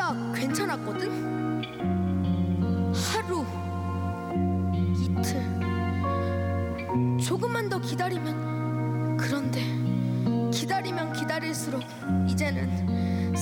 딱 괜찮았거든? 하루, 이틀, 조금만 더 기다리면. 그런데 기다리면 기다릴수록 이제는